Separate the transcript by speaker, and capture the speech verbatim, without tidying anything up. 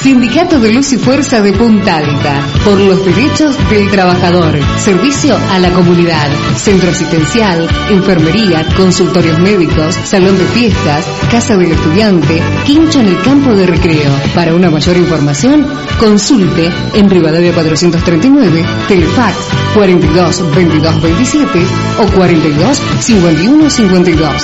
Speaker 1: Sindicato de Luz y Fuerza de Punta Alta. Por los derechos del trabajador. Servicio a la comunidad. Centro asistencial, enfermería, consultorios médicos, salón de fiestas, casa del estudiante, quincho en el campo de recreo. Para una mayor información, consulte en Rivadavia cuatrocientos treinta y nueve, Telefax cuarenta y dos veintidós veintisiete o cuarenta y dos cincuenta y uno cincuenta y dos.